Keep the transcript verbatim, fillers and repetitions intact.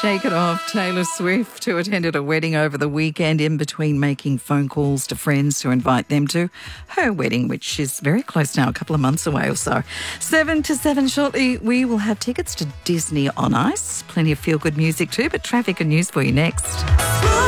Shake It Off, Taylor Swift, who attended a wedding over the weekend in between making phone calls to friends to invite them to her wedding, which is very close now, a couple of months away or so. Seven to seven shortly, we will have tickets to Disney on Ice. Plenty of feel-good music too, but traffic and news for you next.